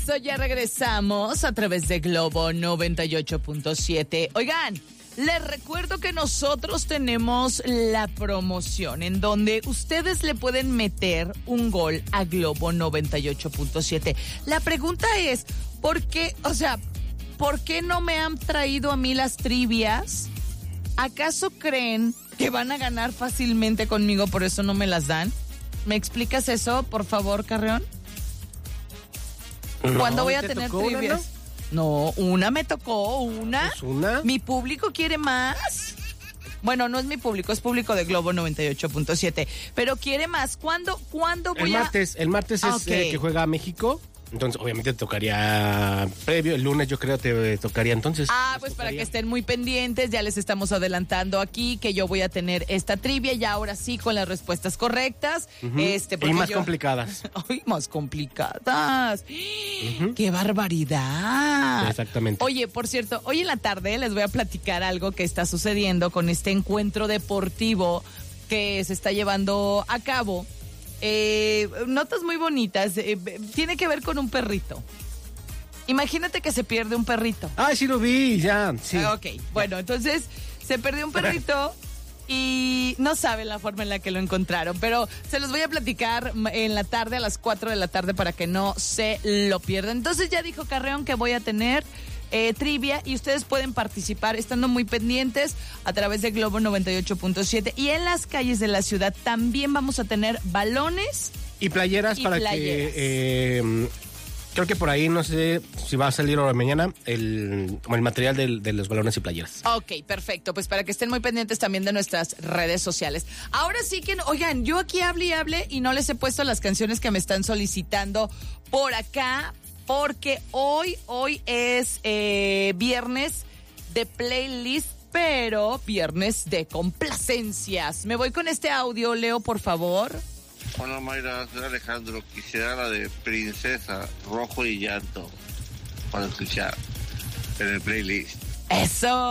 Eso, ya regresamos a través de Globo 98.7. Oigan, les recuerdo que nosotros tenemos la promoción en donde ustedes le pueden meter un gol a Globo 98.7. La pregunta es, ¿por qué no me han traído a mí las trivias? ¿Acaso creen que van a ganar fácilmente conmigo, por eso no me las dan? ¿Me explicas eso, por favor, Carreón? ¿Cuándo voy a tener trivias? No, una me tocó, una. ¿Es una? ¿Mi público quiere más? Bueno, no es mi público, es público de Globo 98.7. Pero quiere más. ¿Cuándo voy El martes es que juega México. Entonces, obviamente te tocaría previo. El lunes yo creo te tocaría entonces. Pues para que estén muy pendientes, ya les estamos adelantando aquí que yo voy a tener esta trivia y ahora sí con las respuestas correctas. Y más complicadas. Ay, más complicadas. ¡Qué barbaridad! Exactamente. Oye, por cierto, hoy en la tarde les voy a platicar algo que está sucediendo con este encuentro deportivo que se está llevando a cabo. Notas muy bonitas. Tiene que ver con un perrito. Imagínate que se pierde un perrito. Sí lo vi, ya. Sí. Ok, bueno, entonces se perdió un perrito y no saben la forma en la que lo encontraron, pero se los voy a platicar en la tarde, a las 4 de la tarde, para que no se lo pierdan. Entonces ya dijo Carreón que voy a tener trivia y ustedes pueden participar estando muy pendientes a través de Globo 98.7 y en las calles de la ciudad también vamos a tener balones y playeras que creo que por ahí no sé si va a salir ahora mañana el material de los balones y playeras. Ok, perfecto, pues para que estén muy pendientes también de nuestras redes sociales. Ahora sí que, oigan, yo aquí hable y no les he puesto las canciones que me están solicitando por acá, porque hoy es viernes de playlist, pero viernes de complacencias. Me voy con este audio, Leo, por favor. Hola Mayra, soy Alejandro. Quisiera la de Princesa, Rojo y Llanto para escuchar en el playlist. Eso.